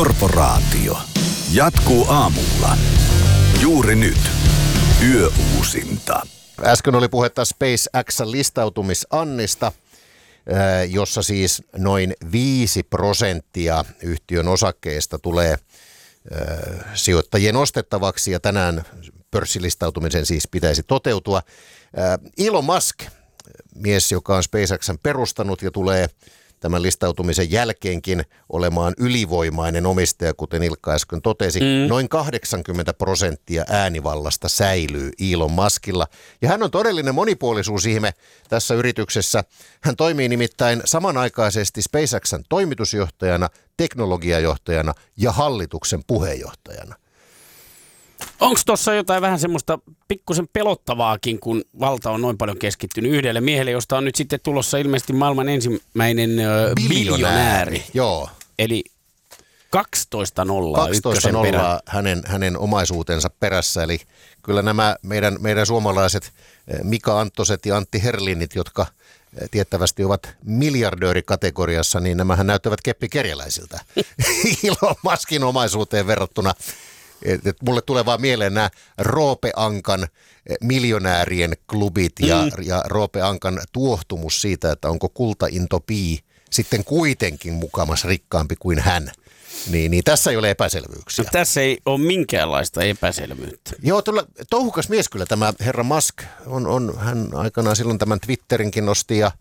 Korporaatio. Jatkuu aamulla. Juuri nyt. Yöuusinta. Äsken oli puhetta SpaceX:n listautumisannista, jossa siis noin 5% yhtiön osakkeista tulee sijoittajien ostettavaksi ja tänään pörssilistautumisen siis pitäisi toteutua. Elon Musk, mies, joka on SpaceX:n perustanut ja tulee tämän listautumisen jälkeenkin olemaan ylivoimainen omistaja, kuten Ilkka äsken totesi. Noin 80% äänivallasta säilyy Elon Muskilla. Ja hän on todellinen monipuolisuusihme tässä yrityksessä. Hän toimii nimittäin samanaikaisesti SpaceX:n toimitusjohtajana, teknologiajohtajana ja hallituksen puheenjohtajana. Onko tuossa jotain vähän semmoista pikkusen pelottavaakin, kun valta on noin paljon keskittynyt yhdelle miehelle, josta on nyt sitten tulossa ilmeisesti maailman ensimmäinen biljonääri. Joo. Eli 12 nollaa hänen omaisuutensa perässä. Eli kyllä nämä meidän suomalaiset Mika Anttoset ja Antti Herlinit, jotka tiettävästi ovat miljardöörikategoriassa, niin nämähän näyttävät keppikerjäläisiltä Elon Muskin omaisuuteen verrattuna. Mulle tulee vaan mieleen nämä Roope Ankan miljonäärien klubit ja Roope Ankan tuohtumus siitä, että onko kultainto Pi sitten kuitenkin mukamas rikkaampi kuin hän. Niin tässä ei ole epäselvyyksiä. No, tässä ei ole minkäänlaista epäselvyyttä. Joo, touhukas mies kyllä tämä herra Musk. Hän aikanaan silloin tämän Twitterinkin nosti ja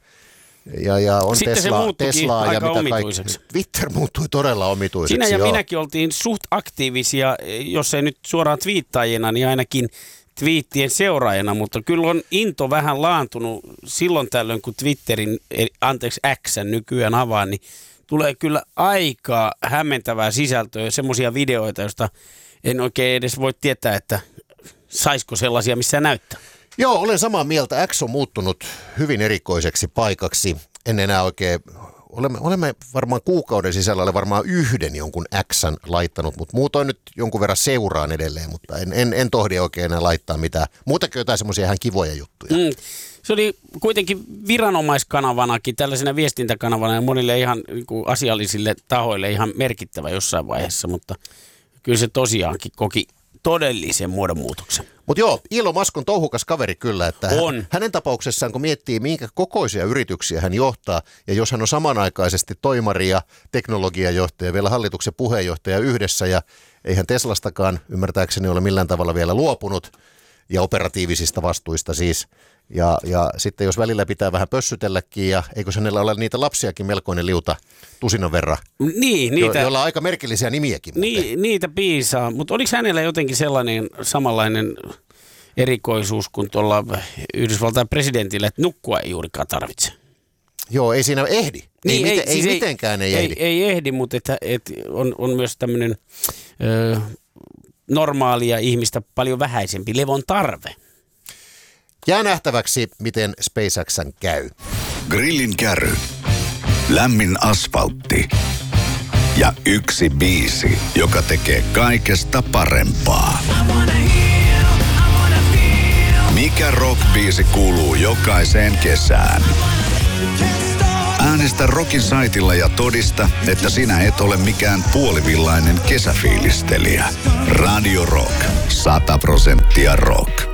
on Teslaa ja mitä kaikki. Twitter muuttui todella omituiseksi. Sinä ja minäkin oltiin suht aktiivisia, jos ei nyt suoraan twiittaajina, niin ainakin twiittien seuraajana, mutta kyllä on into vähän laantunut silloin tällöin, kun Twitterin, X:n nykyään avaa, niin tulee kyllä aika hämmentävää sisältöä, semmoisia videoita, joista en oikein edes voi tietää, että saisiko sellaisia missään näyttää. Joo, olen samaa mieltä. X on muuttunut hyvin erikoiseksi paikaksi. En enää oikein, olemme varmaan kuukauden sisällä varmaan yhden jonkun X:n laittanut, mutta muutoin nyt jonkun verran seuraan edelleen, mutta en tohdi oikein enää laittaa mitään. Muutakin jotain semmoisia ihan kivoja juttuja. Se oli kuitenkin viranomaiskanavanakin, tällaisena viestintäkanavana ja monille ihan niin kuin asiallisille tahoille ihan merkittävä jossain vaiheessa, mutta kyllä se tosiaankin koki todellisen muodonmuutoksen. Mutta joo, Elon Musk on touhukas kaveri kyllä, että hänen tapauksessaan, kun miettii, minkä kokoisia yrityksiä hän johtaa, ja jos hän on samanaikaisesti toimari ja teknologiajohtaja, vielä hallituksen puheenjohtaja yhdessä, ja eihän Teslastakaan ymmärtääkseni ole millään tavalla vielä luopunut, ja operatiivisista vastuista siis, ja sitten jos välillä pitää vähän pössytelläkin, ja eikö hänellä ole niitä lapsiakin melkoinen liuta tusinan verran, joilla on aika merkillisiä nimiäkin. Niitä piisaa, mutta oliko hänellä jotenkin sellainen samanlainen erikoisuus kuin tuolla Yhdysvaltain presidentillä, että nukkua ei juurikaan tarvitse? Joo, ei siinä ehdi. Mitenkään ei ehdi. Ei ehdi, mutta on myös tämmöinen normaalia ihmistä paljon vähäisempi levon tarve. Jää nähtäväksi, miten SpaceX:n käy. Grillin kärry. Lämmin asfaltti. Ja yksi biisi, joka tekee kaikesta parempaa. Mikä rock-biisi kuuluu jokaiseen kesään? Äänestä Rockin saitilla ja todista, että sinä et ole mikään puolivillainen kesäfiilistelijä. Radio Rock. 100% rock.